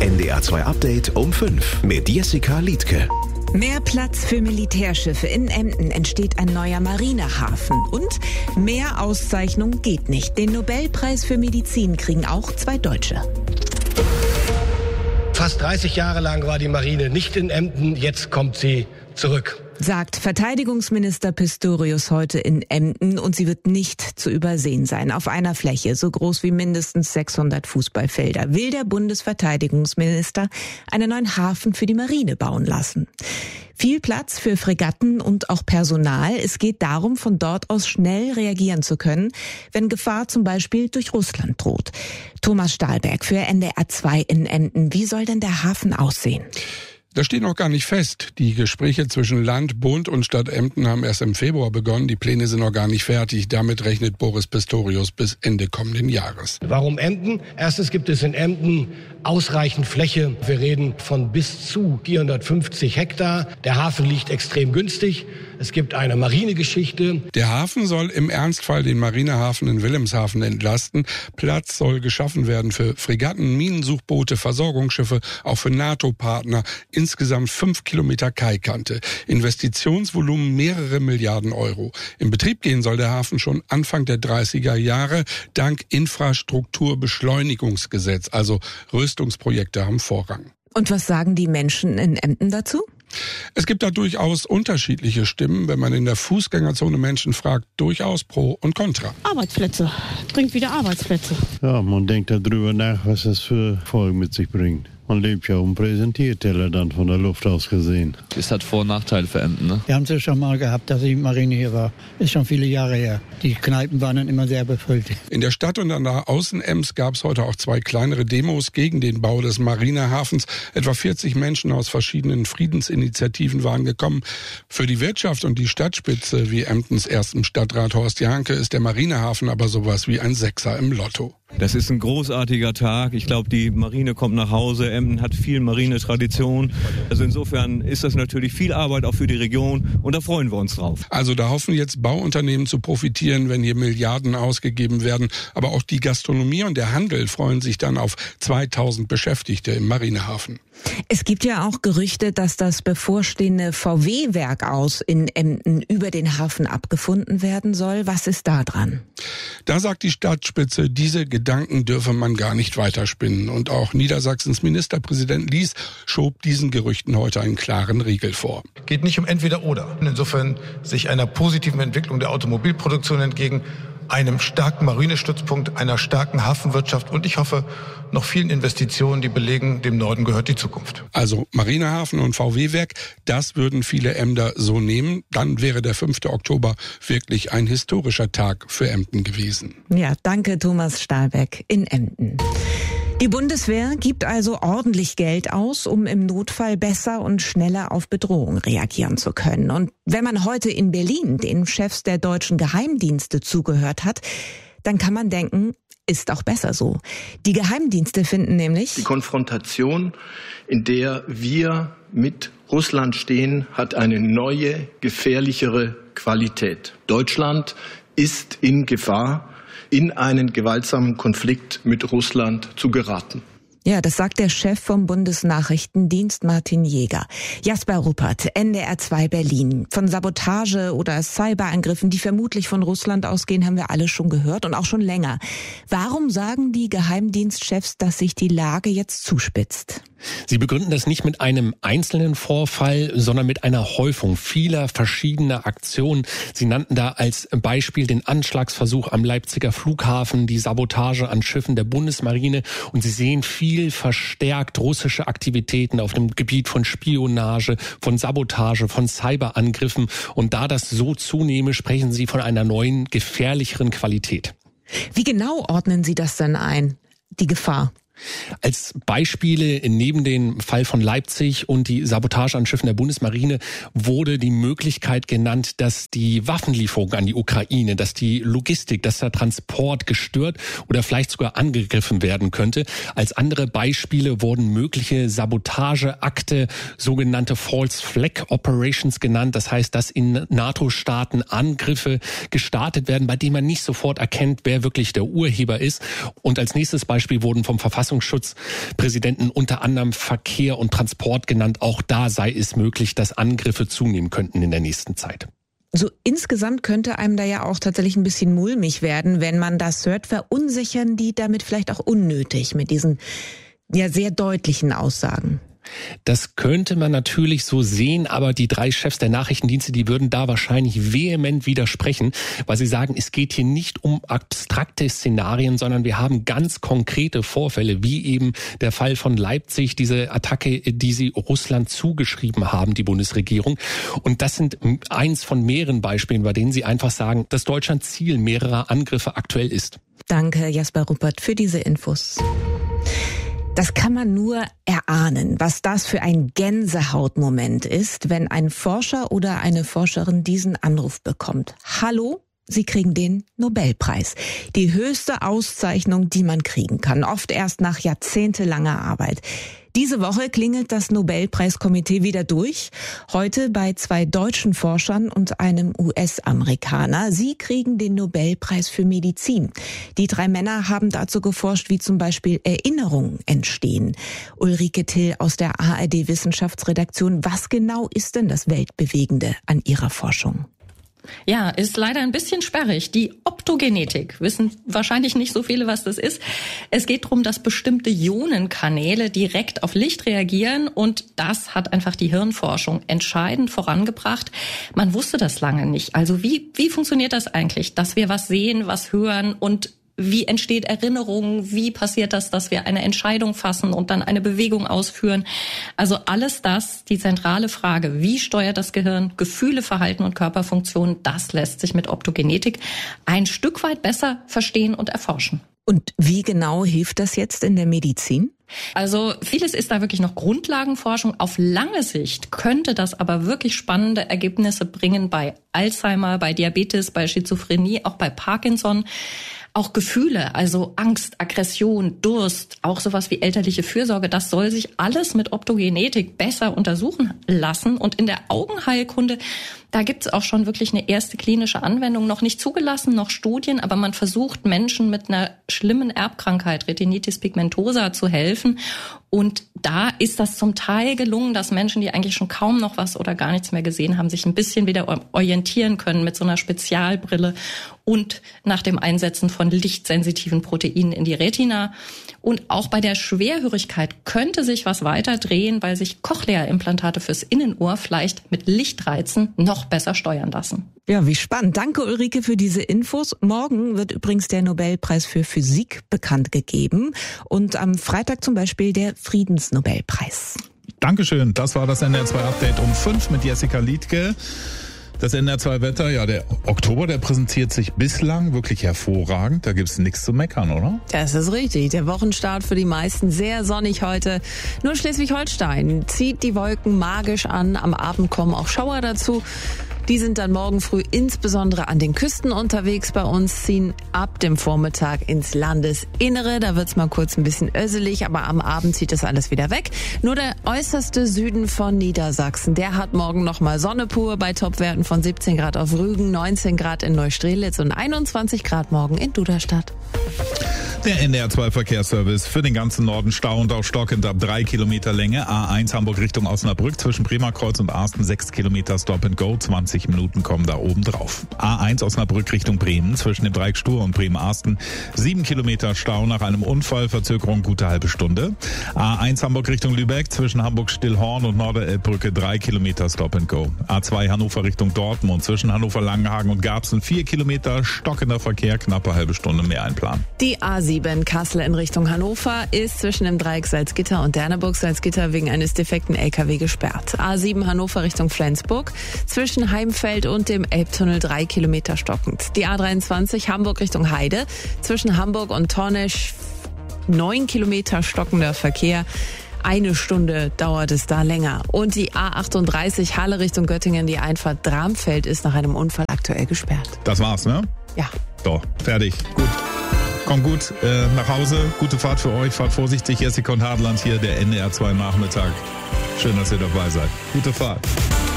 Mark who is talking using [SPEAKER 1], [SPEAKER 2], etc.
[SPEAKER 1] NDR 2 Update um 5 mit Jessica Liedtke.
[SPEAKER 2] Mehr Platz für Militärschiffe. In Emden entsteht ein neuer Marinehafen. Und mehr Auszeichnung geht nicht. Den Nobelpreis für Medizin kriegen auch 2 Deutsche.
[SPEAKER 3] Fast 30 Jahre lang war die Marine nicht in Emden, jetzt kommt sie zurück.
[SPEAKER 2] Sagt Verteidigungsminister Pistorius heute in Emden, und sie wird nicht zu übersehen sein. Auf einer Fläche so groß wie mindestens 600 Fußballfelder will der Bundesverteidigungsminister einen neuen Hafen für die Marine bauen lassen. Viel Platz für Fregatten und auch Personal. Es geht darum, von dort aus schnell reagieren zu können, wenn Gefahr zum Beispiel durch Russland droht. Thomas Stahlberg für NDR 2 in Emden. Wie soll denn der Hafen aussehen?
[SPEAKER 4] Das steht noch gar nicht fest. Die Gespräche zwischen Land, Bund und Stadt Emden haben erst im Februar begonnen. Die Pläne sind noch gar nicht fertig. Damit rechnet Boris Pistorius bis Ende kommenden Jahres.
[SPEAKER 3] Warum Emden? Erstens gibt es in Emden ausreichend Fläche. Wir reden von bis zu 450 Hektar. Der Hafen liegt extrem günstig. Es gibt eine Marinegeschichte.
[SPEAKER 4] Der Hafen soll im Ernstfall den Marinehafen in Wilhelmshaven entlasten. Platz soll geschaffen werden für Fregatten, Minensuchboote, Versorgungsschiffe, auch für NATO-Partner. Insgesamt 5 Kilometer Kaikante. Investitionsvolumen mehrere Milliarden Euro. In Betrieb gehen soll der Hafen schon Anfang der 30er Jahre dank Infrastrukturbeschleunigungsgesetz. Also Rüstungsprojekte haben Vorrang.
[SPEAKER 2] Und was sagen die Menschen in Emden dazu?
[SPEAKER 4] Es gibt da durchaus unterschiedliche Stimmen. Wenn man in der Fußgängerzone Menschen fragt, durchaus Pro und Contra.
[SPEAKER 5] Arbeitsplätze. Bringt wieder Arbeitsplätze.
[SPEAKER 6] Ja, man denkt darüber nach, was das für Folgen mit sich bringt. Man lebt ja um Präsentierteller dann von der Luft aus gesehen.
[SPEAKER 7] Es hat Vor- und Nachteile für Emden, ne?
[SPEAKER 8] Wir haben es ja schon mal gehabt, dass die Marine hier war. Ist schon viele Jahre her. Die Kneipen waren dann immer sehr befüllt.
[SPEAKER 4] In der Stadt und an der Außenems gab es heute auch 2 kleinere Demos gegen den Bau des Marinehafens. Etwa 40 Menschen aus verschiedenen Friedensinitiativen waren gekommen. Für die Wirtschaft und die Stadtspitze, wie Emdens erstem Stadtrat Horst Jahnke, ist der Marinehafen aber sowas wie ein Sechser im Lotto.
[SPEAKER 9] Das ist ein großartiger Tag. Ich glaube, die Marine kommt nach Hause. Emden hat viel Marinetradition. Also insofern ist das natürlich viel Arbeit auch für die Region, und da freuen wir uns drauf.
[SPEAKER 4] Also da hoffen jetzt Bauunternehmen zu profitieren, wenn hier Milliarden ausgegeben werden. Aber auch die Gastronomie und der Handel freuen sich dann auf 2000 Beschäftigte im Marinehafen.
[SPEAKER 2] Es gibt ja auch Gerüchte, dass das bevorstehende VW-Werk aus in Emden über den Hafen abgefunden werden soll. Was ist da dran?
[SPEAKER 4] Da sagt die Stadtspitze, diese Gedanken dürfe man gar nicht weiterspinnen. Und auch Niedersachsens Ministerpräsident Lies schob diesen Gerüchten heute einen klaren Riegel vor.
[SPEAKER 10] Geht nicht um entweder oder. Insofern sich einer positiven Entwicklung der Automobilproduktion entgegen, einem starken Marinestützpunkt, einer starken Hafenwirtschaft und ich hoffe noch vielen Investitionen, die belegen, dem Norden gehört die Zukunft.
[SPEAKER 4] Also Marinehafen und VW-Werk, das würden viele Emder so nehmen. Dann wäre der 5. Oktober wirklich ein historischer Tag für Emden gewesen.
[SPEAKER 2] Ja, danke Thomas Stahlbeck in Emden. Die Bundeswehr gibt also ordentlich Geld aus, um im Notfall besser und schneller auf Bedrohungen reagieren zu können. Und wenn man heute in Berlin den Chefs der deutschen Geheimdienste zugehört hat, dann kann man denken, ist auch besser so. Die Geheimdienste finden nämlich:
[SPEAKER 11] Die Konfrontation, in der wir mit Russland stehen, hat eine neue, gefährlichere Qualität. Deutschland ist in Gefahr, in einen gewaltsamen Konflikt mit Russland zu geraten.
[SPEAKER 2] Ja, das sagt der Chef vom Bundesnachrichtendienst Martin Jäger. Jasper Ruppert, NDR 2 Berlin. Von Sabotage oder Cyberangriffen, die vermutlich von Russland ausgehen, haben wir alle schon gehört und auch schon länger. Warum sagen die Geheimdienstchefs, dass sich die Lage jetzt zuspitzt?
[SPEAKER 12] Sie begründen das nicht mit einem einzelnen Vorfall, sondern mit einer Häufung vieler verschiedener Aktionen. Sie nannten da als Beispiel den Anschlagsversuch am Leipziger Flughafen, die Sabotage an Schiffen der Bundesmarine, und Sie sehen viel verstärkt russische Aktivitäten auf dem Gebiet von Spionage, von Sabotage, von Cyberangriffen. Und da das so zunehme, sprechen Sie von einer neuen, gefährlicheren Qualität.
[SPEAKER 2] Wie genau ordnen Sie das denn ein, die Gefahr?
[SPEAKER 12] Als Beispiele neben dem Fall von Leipzig und die Sabotage an Schiffen der Bundesmarine wurde die Möglichkeit genannt, dass die Waffenlieferungen an die Ukraine, dass die Logistik, dass der Transport gestört oder vielleicht sogar angegriffen werden könnte. Als andere Beispiele wurden mögliche Sabotageakte, sogenannte False Flag Operations genannt. Das heißt, dass in NATO-Staaten Angriffe gestartet werden, bei denen man nicht sofort erkennt, wer wirklich der Urheber ist. Und als nächstes Beispiel wurden vom Verfassungsschutz Verfassungsschutzpräsidenten unter anderem Verkehr und Transport genannt. Auch da sei es möglich, dass Angriffe zunehmen könnten in der nächsten Zeit.
[SPEAKER 2] So insgesamt könnte einem da ja auch tatsächlich ein bisschen mulmig werden, wenn man das hört. Verunsichern die damit vielleicht auch unnötig mit diesen ja sehr deutlichen Aussagen?
[SPEAKER 12] Das könnte man natürlich so sehen, aber die 3 Chefs der Nachrichtendienste, die würden da wahrscheinlich vehement widersprechen, weil sie sagen, es geht hier nicht um abstrakte Szenarien, sondern wir haben ganz konkrete Vorfälle, wie eben der Fall von Leipzig, diese Attacke, die sie Russland zugeschrieben haben, die Bundesregierung. Und das sind eins von mehreren Beispielen, bei denen sie einfach sagen, dass Deutschland Ziel mehrerer Angriffe aktuell ist.
[SPEAKER 2] Danke, Jasper Ruppert, für diese Infos. Das kann man nur erahnen, was das für ein Gänsehautmoment ist, wenn ein Forscher oder eine Forscherin diesen Anruf bekommt. Hallo? Sie kriegen den Nobelpreis. Die höchste Auszeichnung, die man kriegen kann. Oft erst nach jahrzehntelanger Arbeit. Diese Woche klingelt das Nobelpreiskomitee wieder durch. Heute bei 2 deutschen Forschern und einem US-Amerikaner. Sie kriegen den Nobelpreis für Medizin. Die 3 Männer haben dazu geforscht, wie zum Beispiel Erinnerungen entstehen. Ulrike Till aus der ARD-Wissenschaftsredaktion. Was genau ist denn das Weltbewegende an Ihrer Forschung?
[SPEAKER 13] Ja, ist leider ein bisschen sperrig. Die Optogenetik, wissen wahrscheinlich nicht so viele, was das ist. Es geht darum, dass bestimmte Ionenkanäle direkt auf Licht reagieren und das hat einfach die Hirnforschung entscheidend vorangebracht. Man wusste das lange nicht. Also wie funktioniert das eigentlich, dass wir was sehen, was hören und wie entsteht Erinnerung? Wie passiert das, dass wir eine Entscheidung fassen und dann eine Bewegung ausführen? Also alles das, die zentrale Frage, wie steuert das Gehirn Gefühle, Verhalten und Körperfunktionen, das lässt sich mit Optogenetik ein Stück weit besser verstehen und erforschen.
[SPEAKER 2] Und wie genau hilft das jetzt in der Medizin?
[SPEAKER 13] Also vieles ist da wirklich noch Grundlagenforschung. Auf lange Sicht könnte das aber wirklich spannende Ergebnisse bringen bei Alzheimer, bei Diabetes, bei Schizophrenie, auch bei Parkinson. Auch Gefühle, also Angst, Aggression, Durst, auch sowas wie elterliche Fürsorge, das soll sich alles mit Optogenetik besser untersuchen lassen. Und in der Augenheilkunde, da gibt's auch schon wirklich eine erste klinische Anwendung, noch nicht zugelassen, noch Studien, aber man versucht Menschen mit einer schlimmen Erbkrankheit, Retinitis pigmentosa, zu helfen. Und da ist das zum Teil gelungen, dass Menschen, die eigentlich schon kaum noch was oder gar nichts mehr gesehen haben, sich ein bisschen wieder orientieren können mit so einer Spezialbrille und nach dem Einsetzen von lichtsensitiven Proteinen in die Retina. Und auch bei der Schwerhörigkeit könnte sich was weiter drehen, weil sich Cochlea-Implantate fürs Innenohr vielleicht mit Lichtreizen noch besser steuern lassen.
[SPEAKER 2] Ja, wie spannend. Danke, Ulrike, für diese Infos. Morgen wird übrigens der Nobelpreis für Physik bekannt gegeben und am Freitag zum Beispiel der Friedensnobelpreis.
[SPEAKER 14] Dankeschön. Das war das NDR2-Update um 5 mit Jessica Liedtke. Das NDR2-Wetter, ja, der Oktober, der präsentiert sich bislang wirklich hervorragend. Da gibt's nichts zu meckern, oder?
[SPEAKER 2] Das ist richtig. Der Wochenstart für die meisten sehr sonnig heute. Nur Schleswig-Holstein zieht die Wolken magisch an. Am Abend kommen auch Schauer dazu. Die sind dann morgen früh insbesondere an den Küsten unterwegs bei uns, ziehen ab dem Vormittag ins Landesinnere. Da wird's mal kurz ein bisschen öselig, aber am Abend zieht das alles wieder weg. Nur der äußerste Süden von Niedersachsen, der hat morgen nochmal Sonne pur bei Topwerten von 17 Grad auf Rügen, 19 Grad in Neustrelitz und 21 Grad morgen in Duderstadt.
[SPEAKER 14] Der NDR2-Verkehrsservice für den ganzen Norden stauend auf stockend ab 3 Kilometer Länge. A1 Hamburg Richtung Osnabrück zwischen Bremerkreuz und Arsten 6 Kilometer Stop and Go. 20 Minuten kommen da oben drauf. A1 Osnabrück Richtung Bremen zwischen dem Dreieck Stur und Bremen-Arsten 7 Kilometer Stau nach einem Unfall. Verzögerung gute halbe Stunde. A1 Hamburg Richtung Lübeck zwischen Hamburg-Stillhorn und Norderelbbrücke 3 Kilometer Stop and Go. A2 Hannover Richtung Dortmund zwischen Hannover-Langenhagen und Garbsen 4 Kilometer stockender Verkehr, knappe halbe Stunde mehr einplanen.
[SPEAKER 2] Die A7 Kassel in Richtung Hannover ist zwischen dem Dreieck Salzgitter und Derneburg-Salzgitter wegen eines defekten LKW gesperrt. A7 Hannover Richtung Flensburg zwischen Heimfeld und dem Elbtunnel 3 Kilometer stockend. Die A23 Hamburg Richtung Heide zwischen Hamburg und Tornesch 9 Kilometer stockender Verkehr. 1 Stunde dauert es da länger. Und die A38 Halle Richtung Göttingen, die Einfahrt Dramfeld ist nach einem Unfall aktuell gesperrt.
[SPEAKER 14] Das war's, ne?
[SPEAKER 2] Ja.
[SPEAKER 14] So, fertig. Gut. Kommt gut nach Hause. Gute Fahrt für euch. Fahrt vorsichtig. Jessica und Hartland hier, der NDR2 Nachmittag. Schön, dass ihr dabei seid. Gute Fahrt.